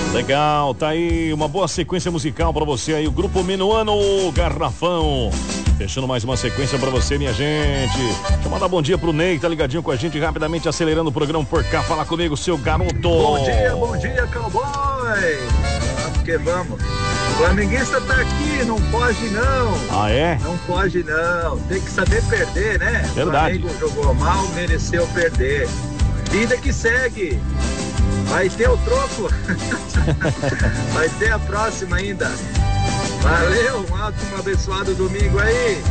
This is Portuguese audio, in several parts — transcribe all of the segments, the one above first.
Legal, tá aí uma boa sequência musical pra você aí, o Grupo Menuano Garrafão. Fechando mais uma sequência pra você, minha gente. Deixa eu mandar bom dia pro Ney, tá ligadinho com a gente, rapidamente acelerando o programa por cá. Fala comigo, seu garoto. Bom dia, cowboy. Vamos que vamos. O flamenguista tá aqui, não pode não. Ah, é? Não pode não, tem que saber perder, né? Verdade. O Flamengo jogou mal, mereceu perder. Vida que segue. Vai ter o troco. Vai ter a próxima ainda. Valeu, um ótimo, abençoado domingo aí.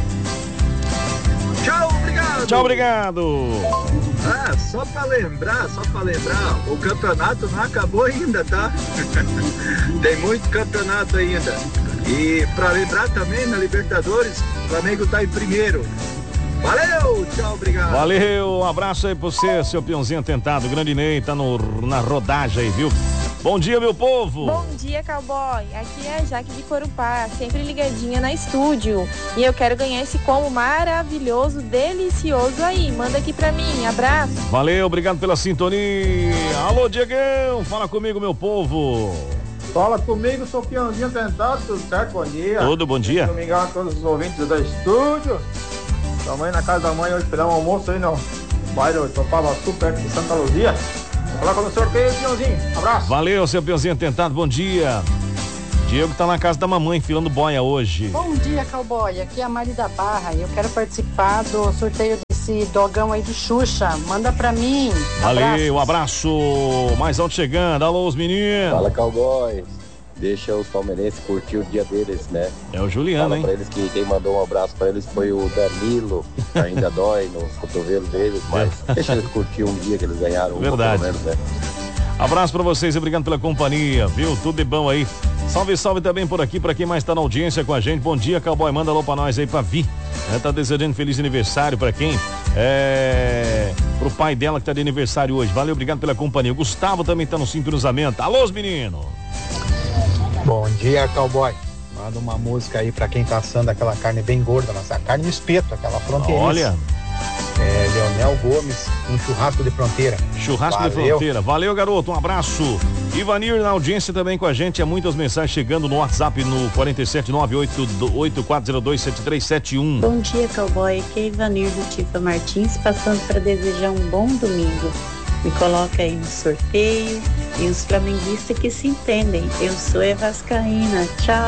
Tchau, obrigado. Tchau, obrigado. Ah, só pra lembrar, o campeonato não acabou ainda, tá? Tem muito campeonato ainda. E pra lembrar também, na Libertadores, o Flamengo tá em primeiro. Valeu, tchau, obrigado. Valeu, um abraço aí pra você, seu peãozinho tentado. O grande Ney tá na rodagem aí, viu? Bom dia, meu povo. Bom dia, cowboy. Aqui é a Jaque de Corupá, sempre ligadinha na estúdio. E eu quero ganhar esse combo maravilhoso, delicioso aí. Manda aqui pra mim, abraço. Valeu, obrigado pela sintonia. Alô, Diegão, fala comigo, meu povo. Fala comigo, sou peãozinho tentado, tudo certo? Bom dia. Tudo, bom dia. Domingão a todos os ouvintes do estúdio. Estamos aí na casa da mãe hoje esperar um almoço aí no bairro de Topavaçu, perto de Santa Luzia. Vamos lá com o sorteio, peãozinho. Abraço. Valeu, seu peãozinho tentado, bom dia. Diego tá na casa da mamãe, filando boia hoje. Bom dia, cowboy. Aqui é a Mari da Barra e eu quero participar do sorteio desse dogão aí do Xuxa. Manda pra mim. Valeu, abraço. Mais alto chegando. Alô, os meninos. Fala, cowboy. Deixa os palmeirenses curtir o dia deles, né? É o Juliano, Fala hein? pra eles que quem mandou um abraço pra eles foi o Danilo. Ainda dói no cotovelo deles, mas deixa eles curtir um dia que eles ganharam. Verdade. Pelo menos, né? Abraço pra vocês e obrigado pela companhia, viu? Tudo de bom aí. Salve, salve também por aqui, pra quem mais tá na audiência com a gente. Bom dia, cowboy. Manda alô pra nós aí, pra Vi. Tá desejando feliz aniversário pra quem? Pro pai dela que tá de aniversário hoje. Valeu, obrigado pela companhia. O Gustavo também tá no sintonizamento. Alô, os meninos. Bom dia, cowboy. Manda uma música aí pra quem tá assando aquela carne bem gorda, nossa carne no espeto, aquela fronteiriça. Olha. Leonel Gomes, um churrasco de fronteira. Churrasco de fronteira. Valeu, garoto. Um abraço. Ivanir na audiência também com a gente. Muitas mensagens chegando no WhatsApp no 47984027371. Bom dia, cowboy. Aqui é Ivanir do Tifa Martins, passando para desejar um bom domingo. Me coloca aí no sorteio e os flamenguistas que se entendem. Eu sou a vascaína. Tchau.